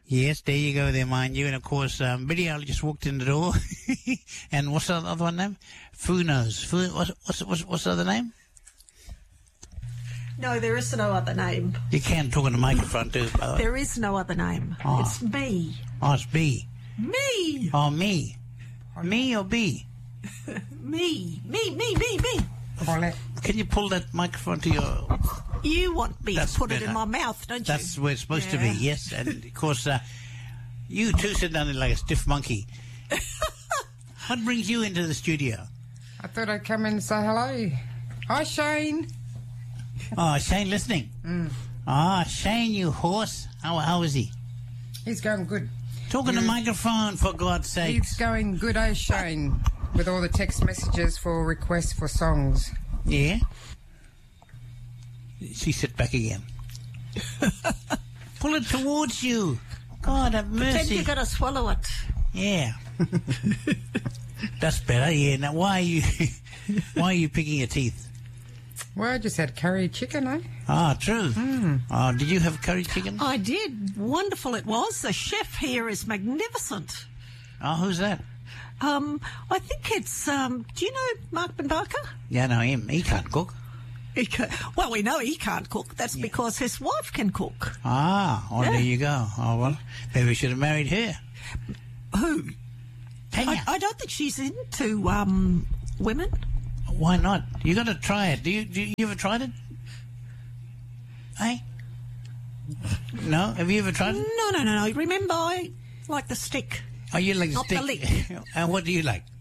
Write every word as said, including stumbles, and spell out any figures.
Yes, there you go there, mind you. And, of course, um, Billy Owl just walked in the door. And what's the other one name? Funos. Fu- what's, what's, what's, what's the other name? No, there is no other name. You can't talk on the microphone, too, by the way. There is no other name. Oh. It's me. Oh, it's B. Me. Oh, me. Me or B? Me. Me, me, me, me. Can you pull that microphone to your... You want me That's to put better. it in my mouth, don't you? That's where it's supposed Yeah. to be, yes. And, of course, uh, you too sit down there like a stiff monkey. What brings you into the studio? I thought I'd come in and say hello. Hi, Shane. Oh, Shane listening. Mm. Ah, Shane, you horse. How, how is he? He's going good. Talk on the You- microphone, for God's sake. He's going good, oh, Shane, with all the text messages for requests for songs. Yeah? She sit back again. Pull it towards you. God have Pretend mercy. you're going to swallow it. Yeah. That's better, yeah. Now, why are you, why are you picking your teeth? Well, I just had curry chicken, eh? Ah, true. Oh, did you have curry chicken? I did. Wonderful it was. The chef here is magnificent. Oh, who's that? Um, I think it's, um, do you know Mark Benbarker? Yeah, no, him. He can't cook. He ca well, we know he can't cook. That's because his wife can cook. Ah, oh, Yeah. there you go. Oh, well, maybe we should have married her. Who? Tanya. I, I don't think she's into um, women. Why not? You got to try it. Do you? Do you ever tried it? Hey? No? Have you ever tried it? No, no, no, no. Remember, I like the stick. Oh, you like the Not the stick? lick. And what do you like?